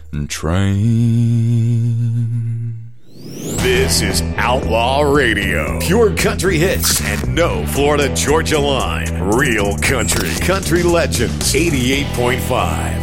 train. This is Outlaw Radio. Pure country hits and no Florida Georgia line. Real country. Country Legends 88.5.